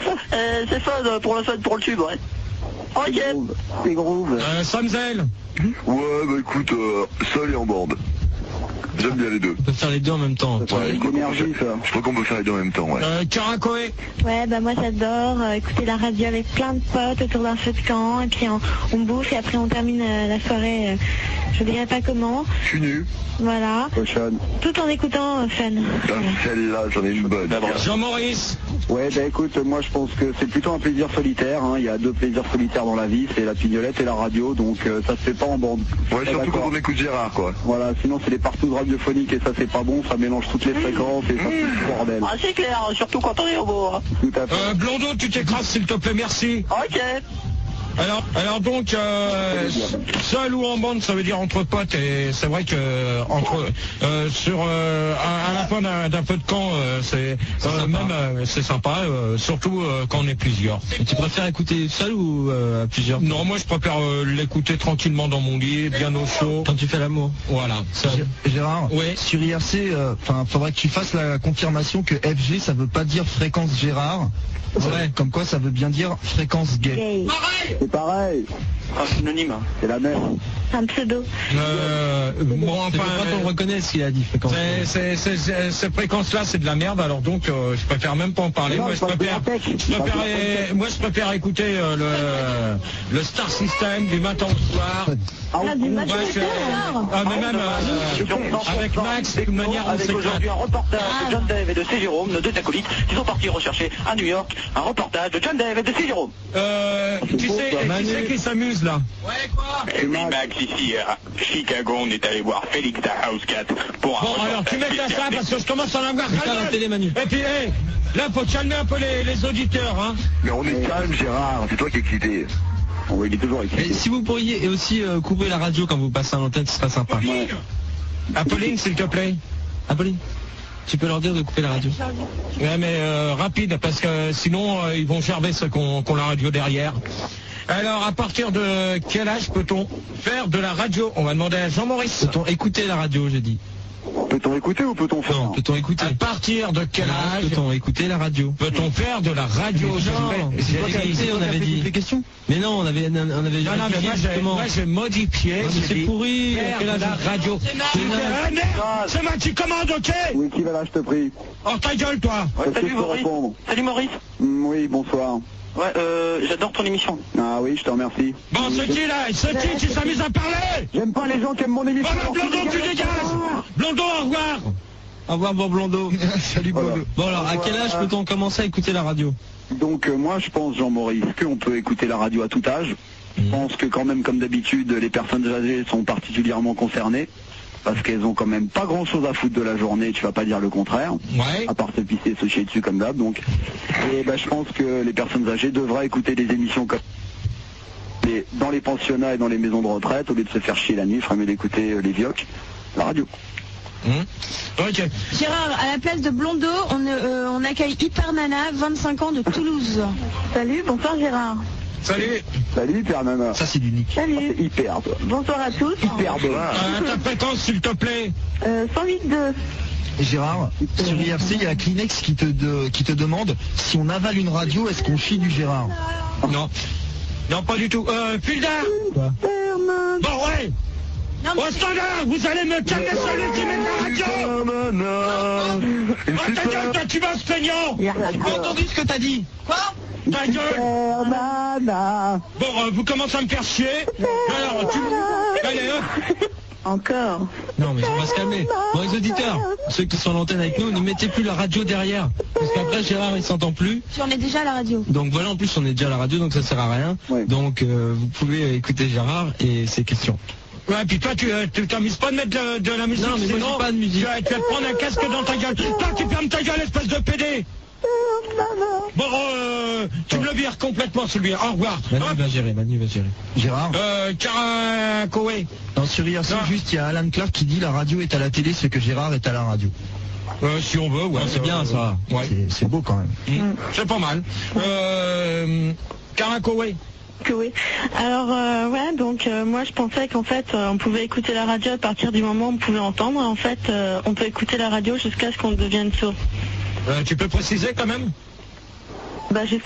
C'est fun pour le fun, pour le tube, ouais. Ok. C'est groove. Samzel. Ouais, bah écoute, seul et en bande. J'aime bien les deux. On peut faire les deux en même temps. Ouais, je crois qu'on peut faire les deux en même temps, ouais. Caracoé. Ouais, bah moi j'adore écouter la radio avec plein de potes autour d'un feu de camp, et puis on bouffe et après on termine la soirée, je dirais pas comment. Je suis nu. Voilà. Cochonne. Tout en écoutant Fun. Celle-là, j'en ai une bonne. Jean-Maurice. Ouais, bah écoute, moi je pense que c'est plutôt un plaisir solitaire, hein. Il y a deux plaisirs solitaires dans la vie, c'est la pignolette et la radio, donc ça se fait pas en bande. Ouais, surtout quand on écoute Gérard, quoi. Voilà, sinon c'est les partout radiophoniques et ça c'est pas bon, ça mélange toutes les fréquences et ça c'est du bordel. Ah, c'est clair, surtout quand on est au beau. Hein. Tout à fait. Blondeau, tu t'écrases s'il te plaît, merci. Ok. Alors donc, seul ou en bande, ça veut dire entre potes, et c'est vrai que à la fin d'un feu de camp, c'est sympa, surtout quand on est plusieurs. Et tu préfères écouter seul ou à plusieurs? Non, moi je préfère l'écouter tranquillement dans mon lit, bien au chaud. Quand tu fais l'amour. Voilà. Gérard, oui. Sur IRC, faudrait que tu fasses la confirmation que FG ça veut pas dire fréquence Gérard. Ouais. Comme quoi ça veut bien dire fréquence gay. Pareil. C'est pareil. Un synonyme. C'est la même. Un pseudo. Bon, enfin, quand on reconnaît ce qu'il a dit, fréquence. Ces fréquences-là, c'est de la merde, alors donc je préfère même pas en parler. Non, Moi, je préfère écouter le Star System du matin au soir. Du matin au soir. Mais même avec Max, de toute manière, on avec s'éclate. aujourd'hui un reportage de John Dave et de C. Jérôme, nos deux acolytes, qui sont partis rechercher à New York un reportage de John Dave et de C. Jérôme. Qui c'est qui s'amuse là? Ouais, quoi? Et oui, Max, ici à Chicago, on est allé voir Félix da Housecat pour un Bon, alors tu mets ça parce que je commence à en avoir la télé, Manu. Et puis, là, faut calmer un peu les auditeurs, hein. Mais on est calme, Gérard, c'est toi qui es excité. Oh, il est toujours excité. Et si vous pourriez aussi couper la radio quand vous passez à l'antenne, ce serait sympa. Ouais. Apolline, s'il te plaît. Apolline, tu peux leur dire de couper la radio. Ouais, mais rapide, parce que sinon, ils vont gerber ceux qui ont la radio derrière. Alors, à partir de quel âge peut-on faire de la radio? On va demander à Jean-Maurice. Peut-on écouter la radio, j'ai dit? Peut-on écouter ou peut-on faire? Non, peut-on écouter? À partir de quel âge peut-on écouter la radio? peut-on faire de la radio? On avait dit des questions. Mais non, on avait Non, mais moi j'ai modifié. C'est pourri. Faire de la radio. C'est moi qui commande, ok? Oui, qui va là, je te prie. Oh, ta gueule, toi. Est-ce que Salut je peux Maurice. répondre? Salut Maurice. Oui, bonsoir. Ouais, j'adore ton émission. Ah oui, je te remercie. Bon, c'est qui là? C'est qui s'amuse à parler? J'aime pas les gens qui aiment mon émission. Oh, Blondeau, tu dégages. Blondeau, au revoir. Au revoir, bon Blondeau. Salut Voilà. Blondeau. Bon alors, à quel âge peut-on commencer à écouter la radio? Donc moi je pense, Jean-Maurice, qu'on peut écouter la radio à tout âge. Je pense que quand même, comme d'habitude, les personnes âgées sont particulièrement concernées. Parce qu'elles ont quand même pas grand chose à foutre de la journée, tu vas pas dire le contraire. Ouais. À part se pisser et se chier dessus comme d'hab, donc. Et je pense que les personnes âgées devraient écouter des émissions comme dans les pensionnats et dans les maisons de retraite, au lieu de se faire chier la nuit, il ferait mieux d'écouter les vioques, la radio. Ok. Gérard, à la place de Blondeau, on accueille Hyper Nana, 25 ans de Toulouse. Salut, bonsoir Gérard. Salut. Salut, Père Nana. Ça c'est du nick. Salut. C'est hyper, toi. Bonsoir à tous. Hyper beau. Ta fréquence, s'il te plaît. 108.2. Et Gérard, sur IRC, il y a Kleenex qui te demande si on avale une radio, est-ce qu'on chie du Gérard? Non. Non, pas du tout. Fulda. Quoi? Bon, ouais. Non, Au standard, vous allez me calmer sur les images de la radio. Oh, ta gueule, toi, tu vas se plaignant. J'ai pas entendu ce que t'as dit. Quoi? Ta gueule. Bon, vous commencez à me faire chier. Alors, allez, hop. Encore. Non mais on va se calmer. Bon les auditeurs, ceux qui sont à l'antenne avec nous, ne mettez plus la radio derrière. Parce qu'après Gérard il s'entend plus. Si on est déjà à la radio. Donc voilà, en plus on est déjà à la radio donc ça sert à rien. Ouais. Donc vous pouvez écouter Gérard et ses questions. Ouais, puis toi, tu t'amuses pas de mettre de la musique. Non, mais moi, sinon, j'ai pas de musique. Tu vas te prendre un casque dans ta gueule. Toi, tu fermes ta gueule, espèce de PD. Bon, tu me le vires complètement, celui-là. Au revoir. Manu va gérer. Gérard, Caracoé. non, sur IRC, Non. juste il y a Alan Clark qui dit la radio est à la télé, ce que Gérard est à la radio. Si on veut, ouais. C'est bien ça. Ouais. C'est beau quand même. C'est pas mal. Caracoé. Que oui. Alors ouais, donc moi je pensais qu'en fait on pouvait écouter la radio à partir du moment où on pouvait entendre. En fait on peut écouter la radio jusqu'à ce qu'on devienne sourd. Tu peux préciser quand même? Jusqu'à